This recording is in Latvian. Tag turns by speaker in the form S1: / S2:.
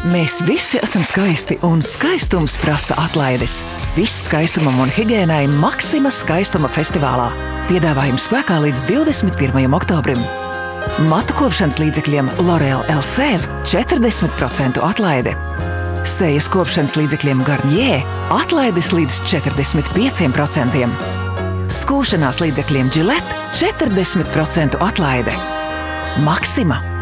S1: Mēs visi esam skaisti, un skaistums prasa atlaides. Viss skaistumam un higiēnai Maxima skaistuma festivālā. Piedāvājums spēkā līdz 21. oktobrim. Matu kopšanas līdzekļiem L'Oréal Elsev 40% atlaide. Sejas kopšanas līdzekļiem Garnier atlaides līdz 45%. Skūšanās līdzekļiem Gillette 40% atlaide. Maxima.